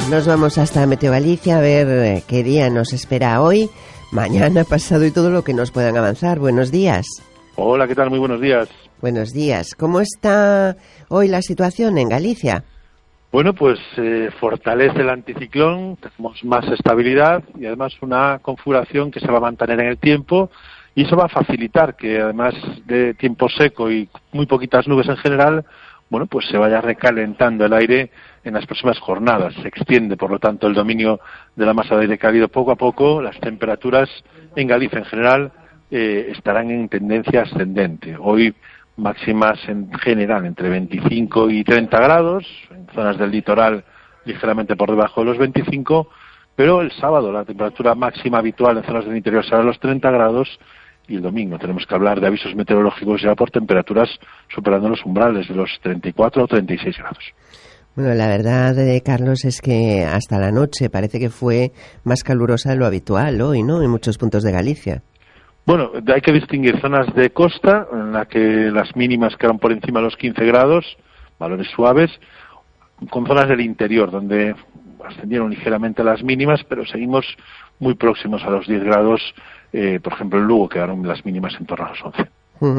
nos vamos hasta Meteo Galicia a ver qué día nos espera hoy, mañana, pasado y todo lo que nos puedan avanzar. Buenos días. Hola, ¿qué tal? Muy buenos días. Buenos días. ¿Cómo está hoy la situación en Galicia? Bueno, pues fortalece el anticiclón, tenemos más estabilidad y además una configuración que se va a mantener en el tiempo, y eso va a facilitar que además de tiempo seco y muy poquitas nubes en general, bueno, pues se vaya recalentando el aire en las próximas jornadas. Se extiende, por lo tanto, el dominio de la masa de aire cálido poco a poco. Las temperaturas en Galicia en general estarán en tendencia ascendente. Hoy máximas en general entre 25 y 30 grados, en zonas del litoral ligeramente por debajo de los 25, pero el sábado la temperatura máxima habitual en zonas del interior será los 30 grados, y el domingo tenemos que hablar de avisos meteorológicos ya por temperaturas superando los umbrales de los 34 o 36 grados. Bueno, la verdad, Carlos, es que hasta la noche parece que fue más calurosa de lo habitual hoy, ¿no?, en muchos puntos de Galicia. Bueno, hay que distinguir zonas de costa, en la que las mínimas quedan por encima de los 15 grados, valores suaves, con zonas del interior, donde ascendieron ligeramente las mínimas, pero seguimos muy próximos a los 10 grados. Por ejemplo, en Lugo quedaron las mínimas en torno a los 11.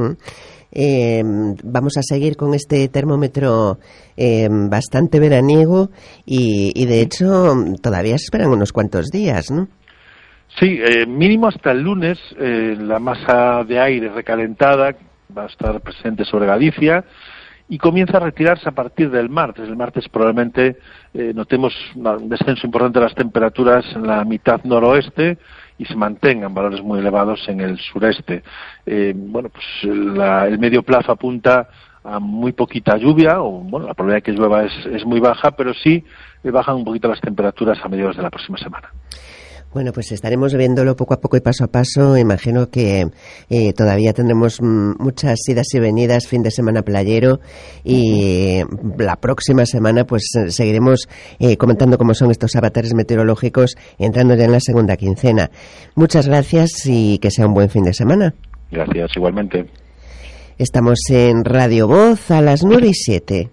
Vamos a seguir con este termómetro bastante veraniego y de hecho todavía se esperan unos cuantos días, ¿no? Sí, mínimo hasta el lunes. La masa de aire recalentada va a estar presente sobre Galicia y comienza a retirarse a partir del martes. El martes probablemente notemos un descenso importante de las temperaturas en la mitad noroeste y se mantengan valores muy elevados en el sureste. Bueno, pues el medio plazo apunta a muy poquita lluvia, o bueno, la probabilidad de que llueva es muy baja, pero sí bajan un poquito las temperaturas a mediados de la próxima semana. Bueno, pues estaremos viéndolo poco a poco y paso a paso. Imagino que todavía tendremos muchas idas y venidas, fin de semana playero, y la próxima semana pues seguiremos comentando cómo son estos avatares meteorológicos, entrando ya en la segunda quincena. Muchas gracias y que sea un buen fin de semana. Gracias, igualmente. Estamos en Radio Voz a las 9:07.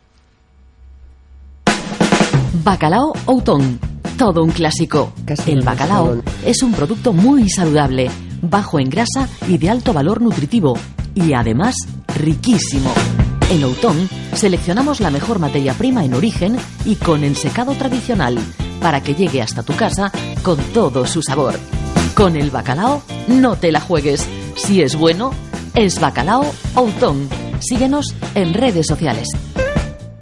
Bacalao Outón. Todo un clásico. El bacalao es un producto muy saludable, bajo en grasa y de alto valor nutritivo, y además riquísimo. En Outón seleccionamos la mejor materia prima en origen y con el secado tradicional, para que llegue hasta tu casa con todo su sabor. Con el bacalao no te la juegues. Si es bueno, es Bacalao Outón. Síguenos en redes sociales.